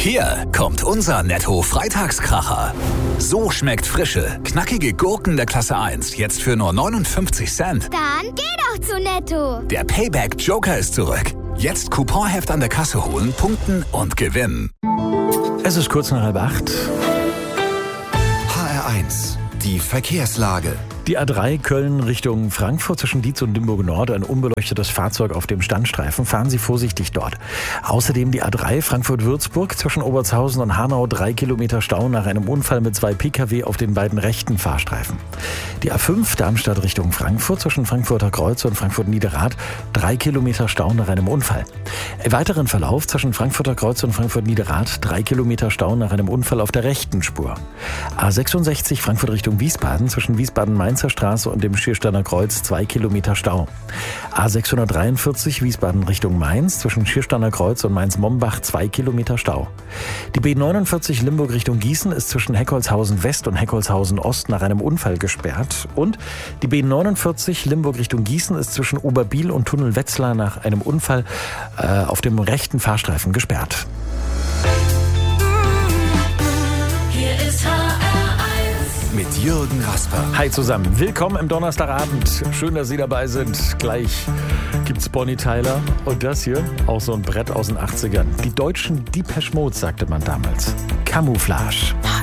Hier kommt unser Netto-Freitagskracher. So schmeckt frische, knackige Gurken der Klasse 1 jetzt für nur 59 Cent. Dann geh doch zu Netto. Der Payback-Joker ist zurück. Jetzt Couponheft an der Kasse holen, punkten und gewinnen. Es ist kurz nach 7:30. HR1, die Verkehrslage. Die A3 Köln Richtung Frankfurt zwischen Dietz und Limburg Nord, ein unbeleuchtetes Fahrzeug auf dem Standstreifen. Fahren Sie vorsichtig dort. Außerdem die A3 Frankfurt-Würzburg zwischen Obertshausen und Hanau, 3 Kilometer Stau nach einem Unfall mit 2 Pkw auf den beiden rechten Fahrstreifen. Die A5 Darmstadt Richtung Frankfurt zwischen Frankfurter Kreuz und Frankfurt-Niederrad, 3 Kilometer Stau nach einem Unfall. Im weiteren Verlauf zwischen Frankfurter Kreuz und Frankfurt-Niederrad, 3 Kilometer Stau nach einem Unfall auf der rechten Spur. A66 Frankfurt Richtung Wiesbaden zwischen Wiesbaden-Mainzer Straße und dem Schiersteiner Kreuz, 2 Kilometer Stau. A643 Wiesbaden Richtung Mainz zwischen Schiersteiner Kreuz und Mainz-Mombach, 2 Kilometer Stau. Die B49 Limburg Richtung Gießen ist zwischen Heckholzhausen West und Heckholzhausen Ost nach einem Unfall gesperrt. Und die B49 Limburg Richtung Gießen ist zwischen Oberbiel und Tunnel Wetzlar nach einem Unfall auf dem rechten Fahrstreifen gesperrt. Hier ist HR1 Mit Jürgen Rasper. Hi zusammen, willkommen im Donnerstagabend. Schön, dass Sie dabei sind. Gleich gibt's Bonnie Tyler und das hier, auch so ein Brett aus den 80ern. Die deutschen Depeche Mode, sagte man damals. Camouflage.